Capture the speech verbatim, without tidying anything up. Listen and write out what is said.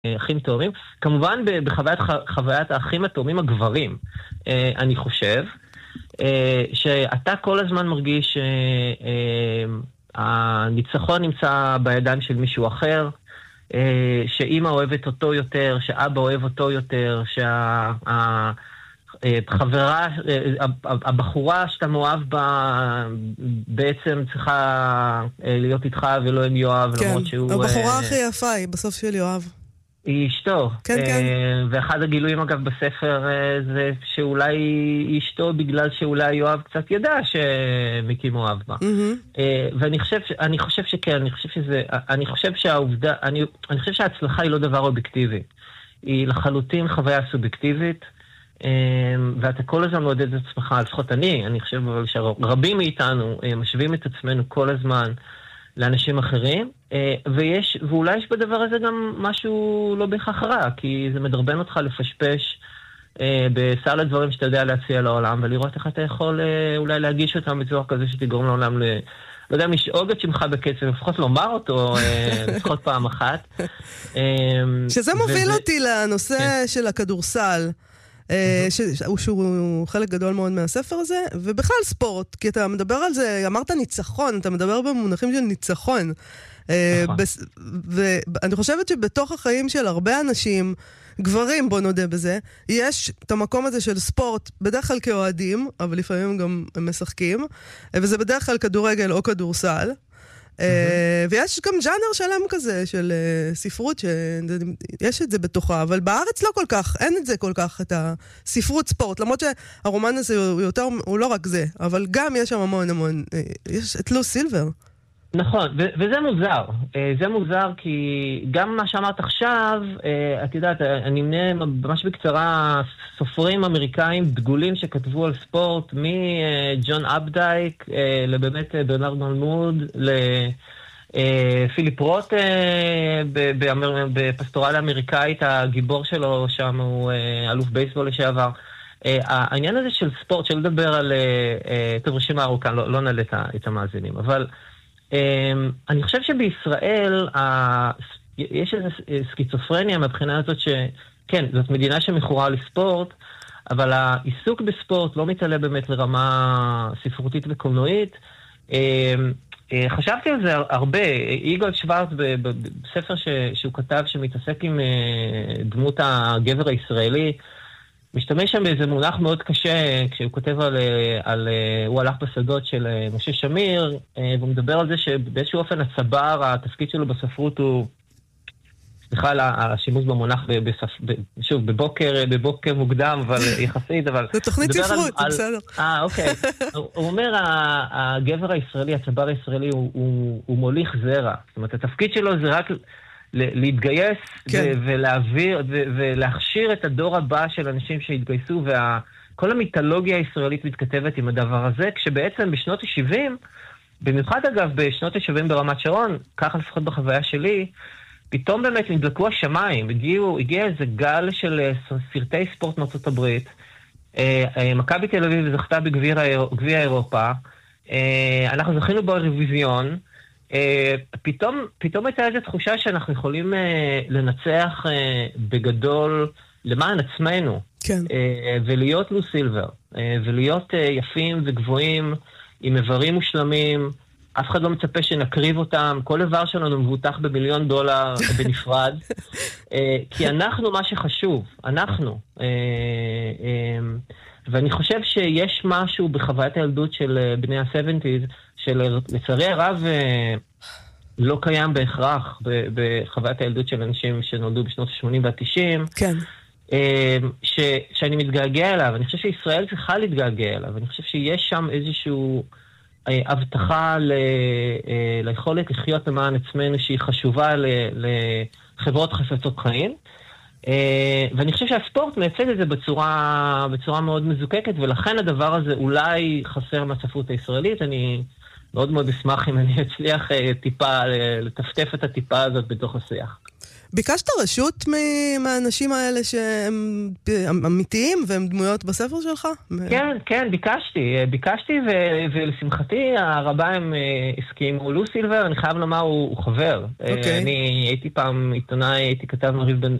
אחים תאומים. כמובן בחוויית חוויית האחים התאומים הגברים, אני חושב, שאתה כל הזמן מרגיש שהניצחון נמצא בידיים של מישהו אחר, שאמא אוהבת אותו יותר, שאבא אוהב אותו יותר, שהחברה, הבחורה שאתה מאוהב בה בעצם צריכה להיות איתך ולא עם יואב, כן, למרות שהוא... הבחורה הכי יפה היא בסוף של יואב. היא אשתו. כן, כן. ואחד הגילויים אגב בספר זה שאולי היא אשתו בגלל שאולי יואב קצת ידע שמיקי מאוהב בה. ואני חושב, אני חושב שכן, אני חושב שזה, אני חושב שהעובדה, אני, אני חושב שההצלחה היא לא דבר אובייקטיבי. היא לחלוטין חוויה סובייקטיבית, ואתה כל הזמן מעודד את עצמך, לפחות אני, אני חושב שרבים מאיתנו משווים את עצמנו כל הזמן לאנשים אחרים, ויש, ואולי יש בדבר הזה גם משהו לא בהכרח רע, כי זה מדרבן אותך לפשפש בסל הדברים שאתה יודע להציע לעולם, ולראות איך אתה יכול אולי להגיש אותם בצורה כזה שתגרום לעולם ל... לא יודע, משאוג את שמך בקצב, לפחות לומר אותו לפחות פעם אחת. שזה מוביל אותי לנושא של הכדורסל, שהוא חלק גדול מאוד מהספר הזה, ובכלל ספורט, כי אתה מדבר על זה, אמרת ניצחון, אתה מדבר במונחים של ניצחון. ואני חושבת שבתוך החיים של הרבה אנשים, גברים, בוא נודה בזה, יש את המקום הזה של ספורט, בדרך כלל כאוהדים, אבל לפעמים גם הם משחקים, וזה בדרך כלל כדורגל או כדורסל, ויש גם ז'אנר שלם כזה של ספרות שיש את זה בתוכה, אבל בארץ לא כל כך, אין את זה כל כך, את הספרות ספורט, למרות שהרומן הזה הוא יותר, הוא לא רק זה, אבל גם יש שם המון המון, יש את לוס סילבר. נכון, וזה מוזר. זה מוזר כי גם מה שאמרת עכשיו, את יודעת, אני אמנה ממש בקצרה סופרים אמריקאים דגולים שכתבו על ספורט, מג'ון אפדייק לבאמת ברנרד מלמוד, לפיליפ רוט בפסטורליה האמריקאית, הגיבור שלו שם הוא אלוף בייסבול לשעבר. העניין הזה של ספורט, של לדבר על טוב רשימה ארוכה, לא נעלה את המאזינים, אבל אני חושב שבישראל יש איזו סקיצופרניה מבחינה הזאת שכן, זאת מדינה שמכורה לספורט, אבל העיסוק בספורט לא מתעלה באמת לרמה ספרותית וקולנועית. חשבתי על זה הרבה. יגאל שוורץ בספר שהוא כתב שמתעסק עם דמות הגבר הישראלי, משתמש שם באיזה מונח מאוד קשה, כשהוא כותב על, על הוא הלך בשדות של משה שמיר, והוא מדבר על זה שבאיזשהו אופן הצבר, התפקיד שלו בספרות הוא, בכלל השימוש במונח, בספ, שוב, בבוקר, בבוקר מוקדם, אבל יחסית, אבל... זה תוכנית ספרות, זה בסדר. אה, אוקיי. הוא אומר, הגבר הישראלי, הצבר הישראלי, הוא, הוא, הוא מוליך זרע. זאת אומרת, התפקיד שלו זה רק... להתגייס כן. ולהעביר ולהכשיר את הדור הבא של אנשים שהתגייסו, וכל המיתולוגיה הישראלית מתכתבת עם הדבר הזה, כשבעצם בשנות ה-שבעים, במיוחד אגב בשנות ה-שבעים ברמת שרון, ככה לפחות בחוויה שלי, פתאום באמת נדלקו השמיים, הגיעו, הגיע איזה גל של סרטי ספורט מארצות הברית, מכבי תל אביב זכתה בגביע אירופה, אנחנו זכינו באירוויזיון, Uh, פתאום, פתאום הייתה איזו תחושה שאנחנו יכולים uh, לנצח uh, בגדול למען עצמנו. כן. Uh, ולהיות לוס סילבר. Uh, ולהיות uh, יפים וגבוהים, עם איברים מושלמים, אף אחד לא מצפה שנקריב אותם, כל איבר שלנו מבוטח במיליון דולר בנפרד. uh, כי אנחנו מה שחשוב, אנחנו. Uh, uh, ואני חושב שיש משהו בחוויית הילדות של בני ה-שבעים, שלצערי הרב לא קיים בהכרח בחוויית הילדות של אנשים שנולדו בשנות ה-שמונים וה-תשעים, כן. ש, שאני מתגעגע אליו. אני חושב שישראל צריכה להתגעגע אליו. אני חושב שיש שם איזשהו הבטחה ל, ליכולת לחיות למען עצמנו שהיא חשובה ל, לחברות חפצות חיים. ואני חושב שהספורט מייצג את זה בצורה, בצורה מאוד מזוקקת, ולכן הדבר הזה אולי חסר מהספרות הישראלית. אני מאוד מאוד אשמח אם אני אצליח טיפה לטפטף את הטיפה הזאת בתוך השיח. ביקשת רשות מהאנשים האלה שהם אמיתיים והם דמויות בספר שלך? כן, כן, ביקשתי. ביקשתי ולשמחתי הרבה הם הסכימו. לו סילבר, אני חייב לומר, הוא חבר. אני הייתי פעם עיתונאי, הייתי כתב מריב